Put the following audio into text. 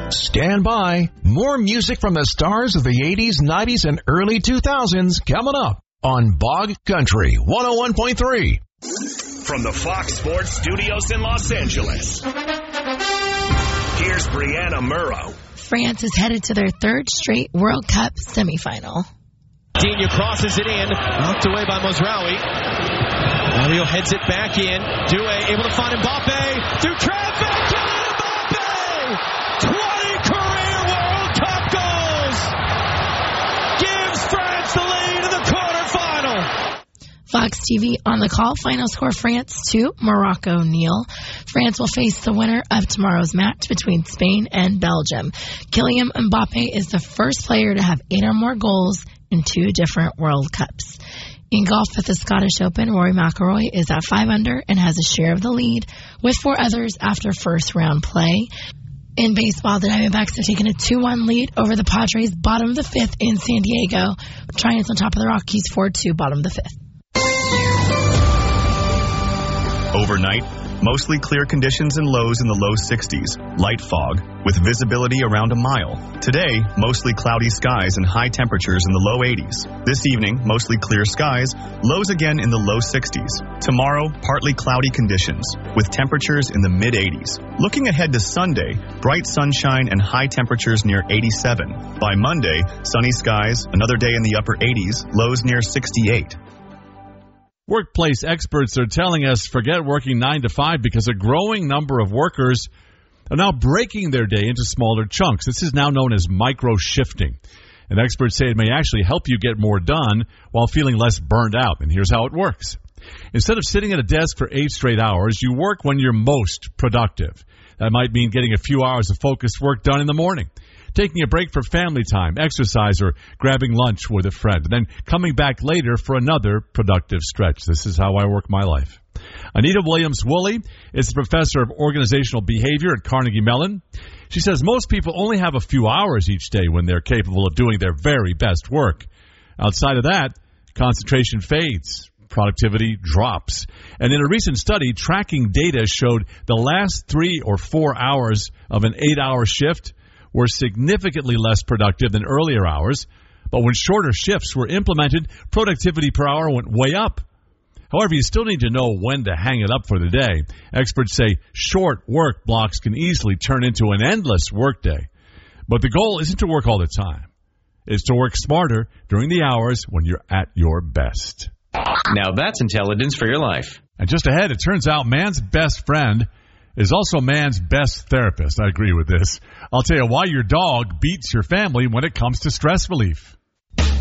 Stand by. More music from the stars of the 80s, 90s, and early 2000s coming up on Bog Country 101.3. From the Fox Sports Studios in Los Angeles, here's Brianna Murrow. France is headed to their third straight World Cup semifinal. Digne crosses it in, knocked away by Mozraoui. Mario heads it back in. Doué able to find Mbappe through traffic. Mbappe! 20 career World Cup goals! Gives France the lead in the quarterfinal. Fox TV on the call. Final score, France 2, Morocco 0. France will face the winner of tomorrow's match between Spain and Belgium. Kylian Mbappe is the first player to have 8 or more goals in 2 different World Cups. In golf at the Scottish Open, Rory McIlroy is at 5 under and has a share of the lead with 4 others after first round play. In baseball, the Diamondbacks have taken a 2-1 lead over the Padres, bottom of the 5th in San Diego. Giants on top of the Rockies, 4-2, bottom of the 5th. Overnight, mostly clear conditions and lows in the low 60s. Light fog with visibility around a mile. Today, mostly cloudy skies and high temperatures in the low 80s. This evening, mostly clear skies, lows again in the low 60s. Tomorrow, partly cloudy conditions with temperatures in the mid 80s. Looking ahead to Sunday, bright sunshine and high temperatures near 87. By Monday, sunny skies, another day in the upper 80s, lows near 68. Workplace experts are telling us forget working 9 to 5 because a growing number of workers are now breaking their day into smaller chunks. This is now known as micro-shifting. And experts say it may actually help you get more done while feeling less burned out. And here's how it works. Instead of sitting at a desk for 8 straight hours, you work when you're most productive. That might mean getting a few hours of focused work done in the morning, taking a break for family time, exercise, or grabbing lunch with a friend, and then coming back later for another productive stretch. This is how I work my life. Anita Williams-Woolley is a professor of organizational behavior at Carnegie Mellon. She says most people only have a few hours each day when they're capable of doing their very best work. Outside of that, concentration fades. Productivity drops. And in a recent study, tracking data showed the last 3 or 4 hours of an 8-hour shift were significantly less productive than earlier hours. But when shorter shifts were implemented, productivity per hour went way up. However, you still need to know when to hang it up for the day. Experts say short work blocks can easily turn into an endless workday. But the goal isn't to work all the time. It's to work smarter during the hours when you're at your best. Now that's intelligence for your life. And just ahead, it turns out man's best friend is also man's best therapist. I agree with this. I'll tell you why your dog beats your family when it comes to stress relief.